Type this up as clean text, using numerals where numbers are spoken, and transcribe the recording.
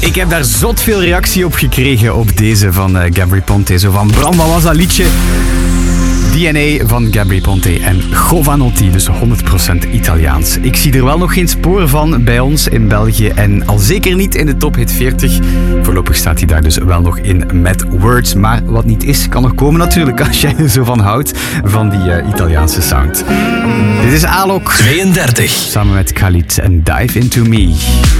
Ik heb daar zot veel reactie op gekregen op deze van Gabry Ponte. Zo van, Bram, wat was dat liedje? DNA van Gabry Ponte en Giovanotti, dus 100% Italiaans. Ik zie er wel nog geen spoor van bij ons in België en al zeker niet in de Top Hit 40. Voorlopig staat hij daar dus wel nog in met Words. Maar wat niet is, kan nog komen natuurlijk als jij er zo van houdt, van die Italiaanse sound. Dit is Alok 32. Samen met Khalid en Dive Into Me.